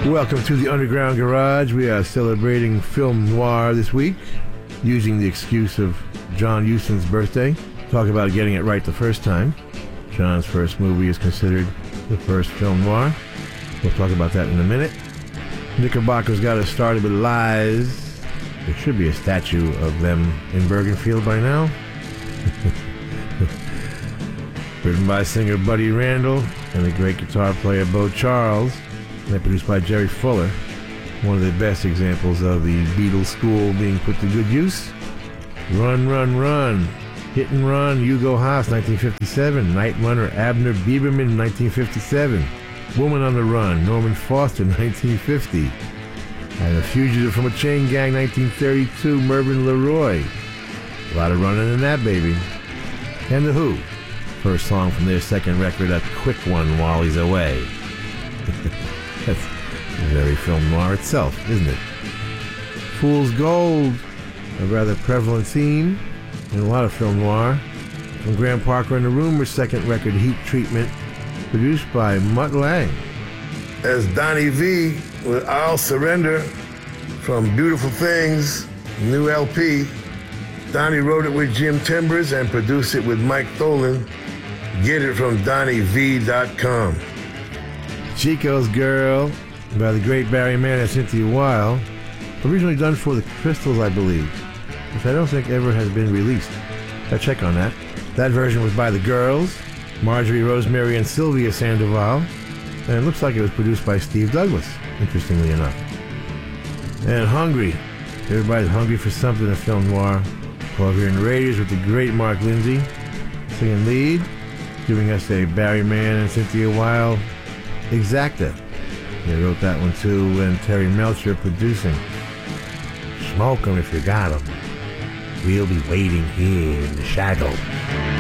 Welcome to the Underground Garage. We are celebrating film noir this week, using the excuse of John Huston's birthday. Talk about getting it right the first time. John's first movie is considered the first film noir. We'll talk about that in a minute. Knickerbocker's got us started with Lies. There should be a statue of them in Bergenfield by now. Written by singer Buddy Randall and the great guitar player Bo Charles. And produced by Jerry Fuller. One of the best examples of the Beatles school being put to good use. Run, Run, Run. Hit and Run, Hugo Haas, 1957. Night Runner, Abner Bieberman, 1957. Woman on the Run, Norman Foster, 1950. And A Fugitive from a Chain Gang, 1932, Mervyn LeRoy. A lot of running in that, baby. And The Who. First song from their second record, A Quick One While He's Away. That's very film noir itself, isn't it? Fool's Gold, a rather prevalent theme in a lot of film noir. From Graham Parker and the Rumors' second record, Heat Treatment, produced by Mutt Lange. As Donnie V with I'll Surrender from Beautiful Things, new LP. Donnie wrote it with Jim Timbers and produced it with Mike Tholen. Get it from DonnieV.com. Chico's Girl by the great Barry Mann and Cynthia Weil, originally done for the Crystals, I believe, which I don't think ever has been released. I'll check on that. That version was by the Girls, Marjorie, Rosemary, and Sylvia Sandoval, and it looks like it was produced by Steve Douglas, interestingly enough. And Hungry. Everybody's hungry for something in film noir. Over here in the Raiders with the great Mark Lindsay singing lead, giving us a Barry Mann and Cynthia Weil Exacta. They wrote that one too, and Terry Melcher producing. Smoke 'em if you got 'em. We'll be waiting here in the shadows.